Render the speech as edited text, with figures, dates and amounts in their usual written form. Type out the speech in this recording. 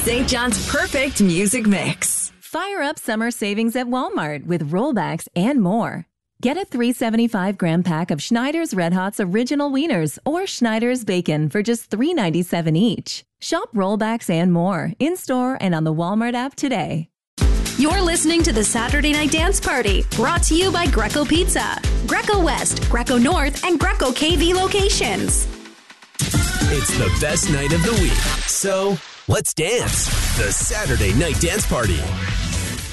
St. John's perfect music mix. Fire up summer savings at Walmart with rollbacks and more. Get a 375-gram pack of Schneider's Red Hot's Original Wieners or Schneider's Bacon for just $3.97 each. Shop rollbacks and more in-store and on the Walmart app today. You're listening to the Saturday Night Dance Party, brought to you by Greco Pizza, Greco West, Greco North, and Greco KV locations. It's the best night of the week, so let's dance. The Saturday Night Dance Party.